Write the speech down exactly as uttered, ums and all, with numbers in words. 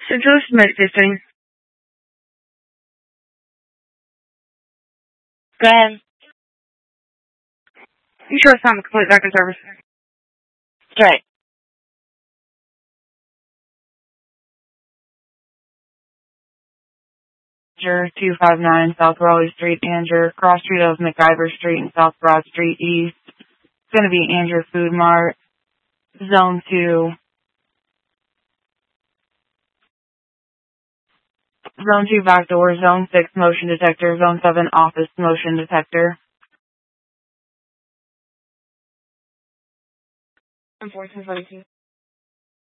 Central Smith System. Go ahead. You sure it's not the complete record service? That's right. two five nine South Raleigh Street, Anger, cross street of McIver Street and South Broad Street East. It's going to be Anger Food Mart, Zone two. Zone two back door, Zone six motion detector, Zone seven office motion detector. Unfortunately,